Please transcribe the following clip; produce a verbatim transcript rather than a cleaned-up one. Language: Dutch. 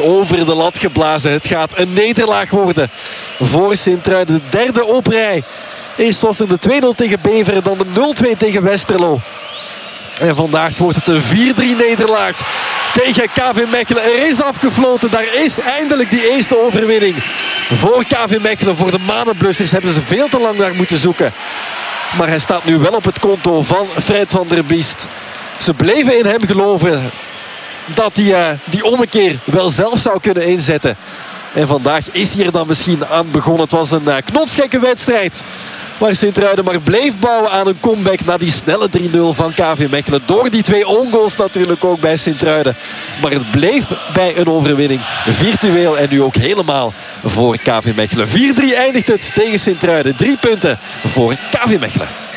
over de lat geblazen. Het gaat een nederlaag worden voor Sint-Truiden. De derde op rij. Eerst was er de twee nul tegen Beveren, dan de nul twee tegen Westerlo. En vandaag wordt het een vier drie nederlaag tegen K V Mechelen. Er is afgefloten. Daar is eindelijk die eerste overwinning voor K V Mechelen. Voor de Manenblussers hebben ze veel te lang naar moeten zoeken. Maar hij staat nu wel op het konto van Fred van der Biest. Ze bleven in hem geloven dat hij uh, die ommekeer wel zelf zou kunnen inzetten. En vandaag is hij er dan misschien aan begonnen. Het was een uh, knotsgekke wedstrijd. Waar Sint-Truiden maar bleef bouwen aan een comeback na die snelle drie nul van K V Mechelen. Door die twee ongoals natuurlijk ook bij Sint-Truiden. Maar het bleef bij een overwinning. Virtueel en nu ook helemaal voor K V Mechelen. vier drie eindigt het tegen Sint-Truiden. Drie punten voor K V Mechelen.